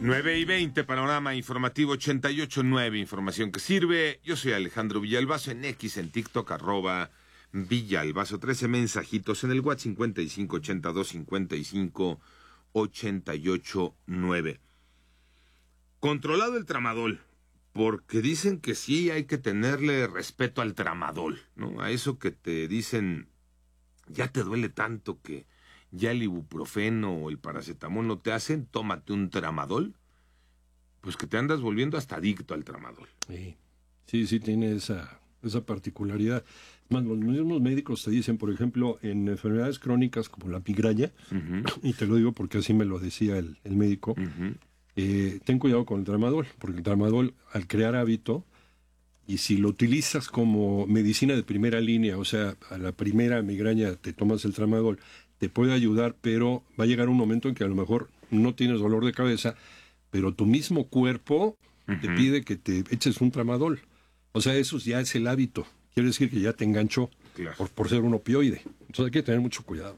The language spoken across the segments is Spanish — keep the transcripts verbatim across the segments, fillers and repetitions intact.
nueve y veinte, panorama informativo ochenta y ocho punto nueve, información que sirve. Yo soy Alejandro Villalbazo, en X, en TikTok, arroba Villalbazo. trece mensajitos en el WhatsApp, cincuenta y cinco ochenta y dos cincuenta y cinco ochenta y ocho nueve. Controlado el tramadol, porque dicen que sí hay que tenerle respeto al tramadol, ¿no? A eso que te dicen, ya te duele tanto que ya el ibuprofeno o el paracetamol no te hacen, tómate un tramadol, pues que te andas volviendo hasta adicto al tramadol. Sí, sí, sí tiene esa, esa particularidad. Más, los mismos médicos te dicen, por ejemplo, en enfermedades crónicas como la migraña, uh-huh. y te lo digo porque así me lo decía el, el médico, uh-huh. eh, ten cuidado con el tramadol, porque el tramadol, al crear hábito, y si lo utilizas como medicina de primera línea, o sea, a la primera migraña te tomas el tramadol, te puede ayudar, pero va a llegar un momento en que a lo mejor no tienes dolor de cabeza, pero tu mismo cuerpo uh-huh. te pide que te eches un tramadol. O sea, eso ya es el hábito. Quiere decir que ya te enganchó, claro. por, por ser un opioide. Entonces hay que tener mucho cuidado.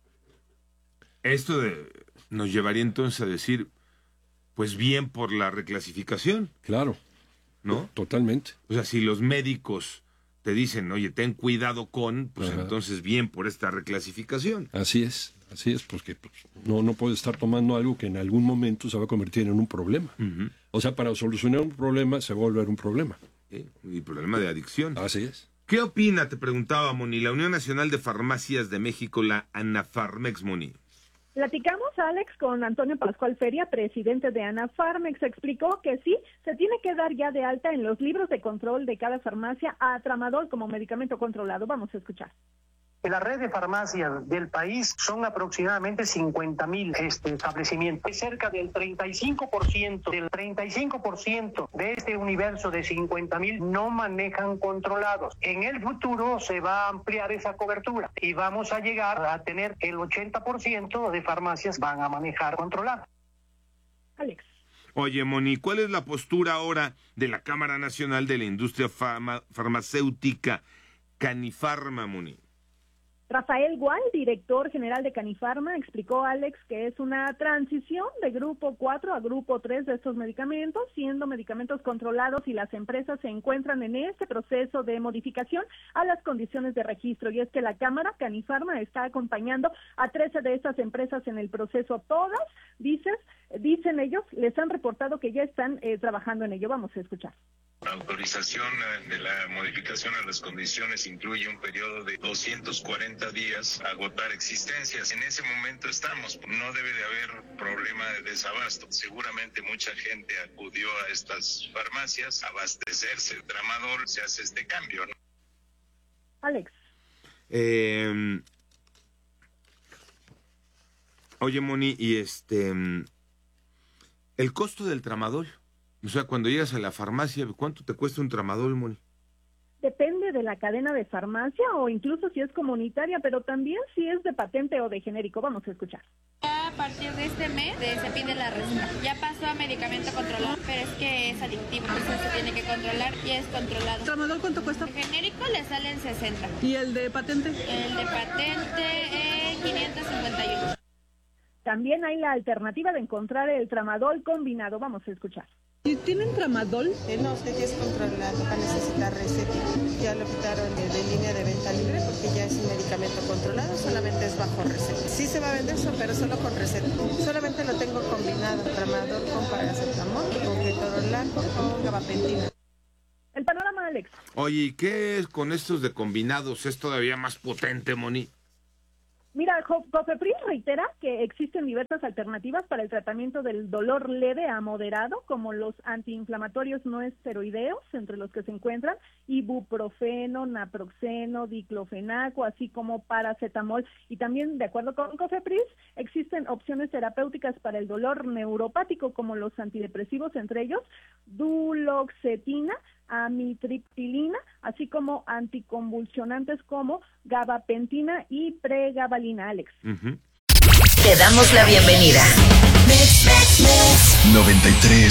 Esto de, nos llevaría entonces a decir, pues bien por la reclasificación. Claro. ¿No? Totalmente. O sea, si los médicos te dicen, oye, ten cuidado con, pues Ajá. entonces bien por esta reclasificación. Así es, así es, porque pues, no, no puedes estar tomando algo que en algún momento se va a convertir en un problema. Uh-huh. O sea, para solucionar un problema se va a volver un problema. Sí, y problema de adicción. Así es. ¿Qué opina, te preguntaba, Moni, la Unión Nacional de Farmacias de México, la ANAFARMEX, Moni? Platicamos, Alex, con Antonio Pascual Feria, presidente de ANAFARMEX. Explicó que sí, se tiene que dar ya de alta en los libros de control de cada farmacia a tramadol como medicamento controlado. Vamos a escuchar. En la red de farmacias del país son aproximadamente cincuenta mil este, establecimientos. Cerca del treinta y cinco por ciento, del treinta y cinco por ciento de este universo de cincuenta mil no manejan controlados. En el futuro se va a ampliar esa cobertura y vamos a llegar a tener el ochenta por ciento de farmacias van a manejar controlados. Alex. Oye, Moni, ¿cuál es la postura ahora de la Cámara Nacional de la Industria Farma- Farmacéutica, Canifarma, Moni? Rafael Gual, director general de Canifarma, explicó, Alex, que es una transición de grupo cuatro a grupo tres de estos medicamentos, siendo medicamentos controlados, y las empresas se encuentran en este proceso de modificación a las condiciones de registro. Y es que la Cámara Canifarma está acompañando a trece de estas empresas en el proceso. Todas, dices, dicen ellos, les han reportado que ya están eh, trabajando en ello. Vamos a escuchar. La autorización de la modificación a las condiciones incluye un periodo de doscientos cuarenta días a agotar existencias. En ese momento estamos. No debe de haber problema de desabasto. Seguramente mucha gente acudió a estas farmacias a abastecerse de tramadol. Se hace este cambio, ¿no? Alex. Eh, oye, Moni, y este... el costo del tramadol. O sea, cuando llegas a la farmacia, ¿cuánto te cuesta un tramadol, Moni? Depende de la cadena de farmacia o incluso si es comunitaria, pero también si es de patente o de genérico. Vamos a escuchar. Ya a partir de este mes se pide la receta. Ya pasó a medicamento controlado, pero es que es adictivo, entonces se tiene que controlar y es controlado. ¿Tramadol cuánto cuesta? El genérico le sale en sesenta. ¿Y el de patente? El de patente en quinientos cincuenta y uno. También hay la alternativa de encontrar el tramadol combinado. Vamos a escuchar. ¿Y tienen tramadol? Eh, no, usted ya es controlado, va a necesitar receta. Ya lo quitaron de, de línea de venta libre porque ya es un medicamento controlado, solamente es bajo receta. Sí se va a vender eso, pero solo con receta. Solamente lo tengo combinado, tramador con paracetamol, con ketorolaco, con gabapentina. El panorama, Alex. Oye, ¿y qué es con estos de combinados? ¿Es todavía más potente, Moni? Mira, COFEPRIS reitera que existen diversas alternativas para el tratamiento del dolor leve a moderado, como los antiinflamatorios no esteroideos, entre los que se encuentran ibuprofeno, naproxeno, diclofenaco, así como paracetamol. Y también, de acuerdo con COFEPRIS, existen opciones terapéuticas para el dolor neuropático, como los antidepresivos, entre ellos duloxetina, amitriptilina, así como anticonvulsionantes como gabapentina y pregabalina, Alex. Uh-huh. Te damos la bienvenida. noventa y tres